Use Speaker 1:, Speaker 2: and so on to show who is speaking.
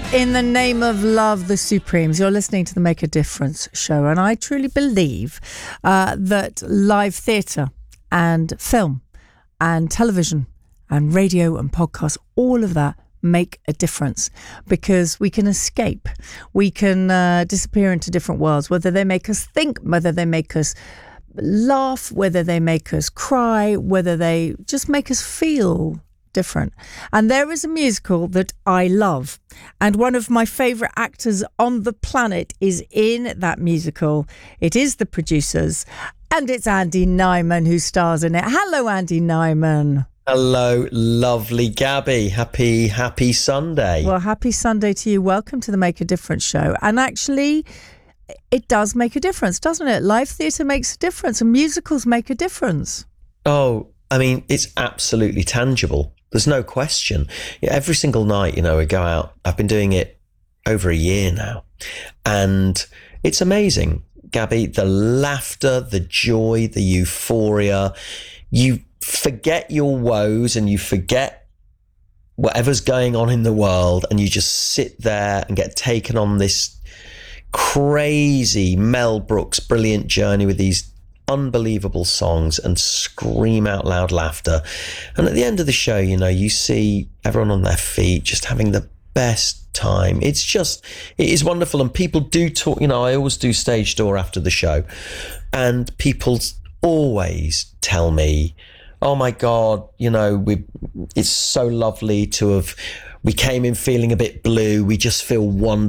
Speaker 1: In the name of love, the Supremes. You're listening to the Make a Difference show, and I truly believe that live theatre and film and television and radio and podcasts, all of that make a difference, because we can escape. We can disappear into different worlds, whether they make us think, whether they make us laugh, whether they make us cry, whether they just make us feel different. And there is a musical that I love, and one of my favourite actors on the planet is in that musical. It is The Producers, and it's Andy Nyman who stars in it. Hello, Andy Nyman.
Speaker 2: Hello, lovely Gabby. Happy Sunday.
Speaker 1: Well, happy Sunday to you. Welcome to the Make a Difference show. And actually, it does make a difference, doesn't it? Live theatre makes a difference, and musicals make a difference.
Speaker 2: Oh, I mean, it's absolutely tangible. There's no question. Yeah, every single night, we go out. I've been doing it over a year now. And it's amazing, Gabby, the laughter, the joy, the euphoria. You forget your woes and you forget whatever's going on in the world, and you just sit there and get taken on this crazy Mel Brooks brilliant journey with these unbelievable songs and scream out loud laughter. And at the end of the show, you see everyone on their feet just having the best time. It is wonderful. And people do talk, I always do stage door after the show, and people always tell me, oh my God, it's so lovely to have, we came in feeling a bit blue. We just feel wonderful.